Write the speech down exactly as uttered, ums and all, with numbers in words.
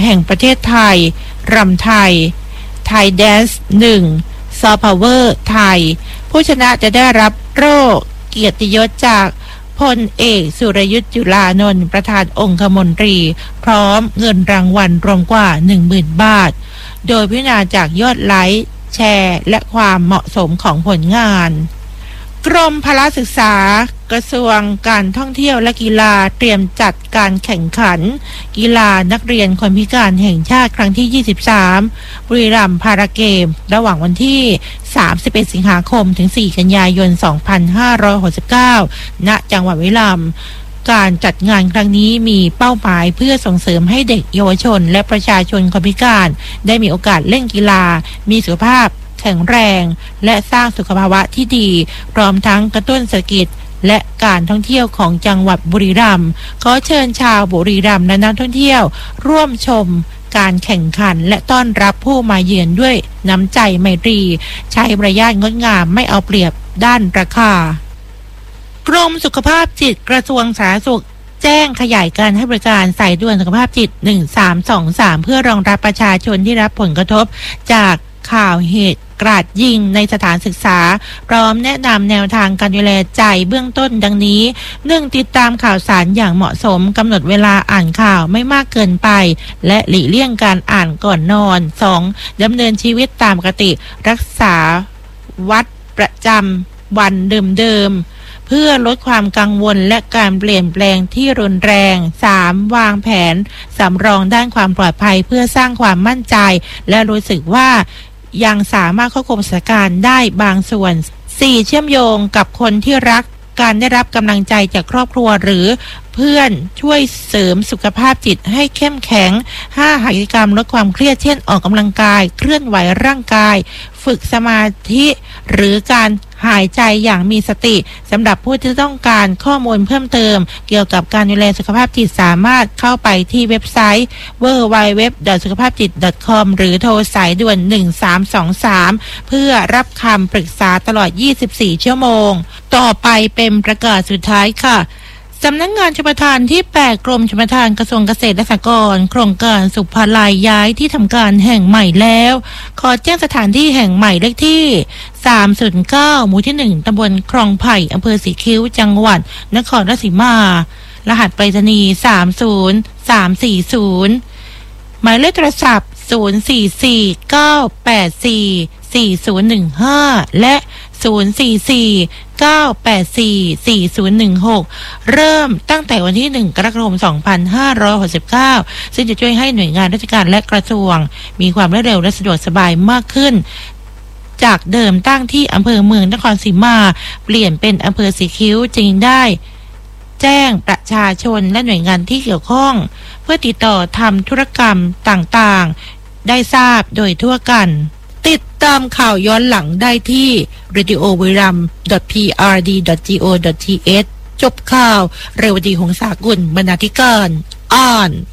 แห่งประเทศไทยรำไทยไทยแดนซ์หนึ่งซอฟต์พาวเวอร์ไทยผู้ชนะจะได้รับโล่เกียรติยศจากพลเอกสุรยุทธจุลานนท์ประธานองคมนตรีพร้อมเงินรางวัลรวมกว่า หนึ่งหมื่น บาทโดยพิจารณาจากยอดไลค์แชร์และความเหมาะสมของผลงานกรมพละศึกษากระทรวงการท่องเที่ยวและกีฬาเตรียมจัดการแข่งขันกีฬานักเรียนคนพิการแห่งชาติครั้งที่ยี่สิบสามบุรีรัมย์พาราเกมระหว่างวันที่สามสิบเอ็ดสิงหาคมถึงสี่กันยายนสองพันห้าร้อยหกสิบเก้าณจังหวัดบุรีรัมย์การจัดงานครั้งนี้มีเป้าหมายเพื่อส่งเสริมให้เด็กเยาวชนและประชาชนคนพิการได้มีโอกาสเล่นกีฬามีสุขภาพแข็งแรงและสร้างสุขภาวะที่ดีพร้อมทั้งกระตุ้นเศรษฐกิจและการท่องเที่ยวของจังหวัดบุรีรัมย์ขอเชิญชาวบุรีรัมย์และนักท่องเที่ยวร่วมชมการแข่งขันและต้อนรับผู้มาเยือนด้วยน้ำใจไมตรีใช้มารยาทงดงามไม่เอาเปรียบด้านราคากรมสุขภาพจิตกระทรวงสาธารณสุขแจ้งขยายการให้บริการสายด่วนสุขภาพจิตหนึ่งสามสองสามเพื่อรองรับประชาชนที่รับผลกระทบจากข่าวเหตุกราดยิงในสถานศึกษาพร้อมแนะนำแนวทางการดูแลใจเบื้องต้นดังนี้ หนึ่ง ติดตามข่าวสารอย่างเหมาะสมกำหนดเวลาอ่านข่าวไม่มากเกินไปและหลีกเลี่ยงการอ่านก่อนนอน สอง ดำเนินชีวิตตามปกติรักษาวัดประจำวันเดิมๆเพื่อลดความกังวลและการเปลี่ยนแปลงที่รุนแรง สาม วางแผนสำรองด้านความปลอดภัยเพื่อสร้างความมั่นใจและรู้สึกว่ายังสามารถควบคุมสถานการณ์ได้บางส่วน สี่ เชื่อมโยงกับคนที่รักการได้รับกำลังใจจากครอบครัวหรือเพื่อนช่วยเสริมสุขภาพจิตให้เข้มแข็ง ห้า กิจกรรมลดความเครียดเช่นออกกำลังกายเคลื่อนไหวร่างกายฝึกสมาธิหรือการหายใจอย่างมีสติสำหรับผู้ที่ต้องการข้อมูลเพิ่มเติมเกี่ยวกับการดูแลสุขภาพจิตสามารถเข้าไปที่เว็บไซต์ ดับเบิลยู ดับเบิลยู ดับเบิลยู ดอท สุขภาพจิต ดอท คอม หรือโทรสายด่วนหนึ่งสามสองสามเพื่อรับคำปรึกษาตลอดยี่สิบสี่ชั่วโมงต่อไปเป็นประกาศสุดท้ายค่ะสำนักงานชลประทานที่แปดกรมชลประทานกระทรวงเกษตรและสหกรณ์โครงการสุภาลัยย้ายที่ทำการแห่งใหม่แล้วขอแจ้งสถานที่แห่งใหม่เลขที่สามศูนย์เก้าหมู่ที่หนึ่งตำบลคลองไผ่อำเภอสีคิ้วจังหวัดนครราชสีมารหัสไปรษณีย์สามศูนย์สามสี่ศูนย์หมายเลขโทรศัพท์ศูนย์ สี่ สี่ เก้า แปด สี่ สี่ ศูนย์ หนึ่ง ห้าและศูนย์ สี่ สี่ เก้า แปด สี่ สี่ ศูนย์ หนึ่ง หกเริ่มตั้งแต่วันที่หนึ่งกรกฎาคมสองพันห้าร้อยหกสิบเก้าซึ่งจะช่วยให้หน่วยงานราชการและกระทรวงมีความรวดเร็วและสะดวกสบายมากขึ้นจากเดิมตั้งที่อำเภอเมืองนครศรีมาเปลี่ยนเป็นอำเภอสีคิ้วจึงได้แจ้งประชาชนและหน่วยงานที่เกี่ยวข้องเพื่อติดต่อทำธุรกรรมต่างๆได้ทราบโดยทั่วกันติดตามข่าวย้อนหลังได้ที่ radio viram ดอท พี อาร์ ดี ดอท จี โอ ดอท ที เอช จบข่าวเรวดีหงสากุลบรรณาธิการอ่าน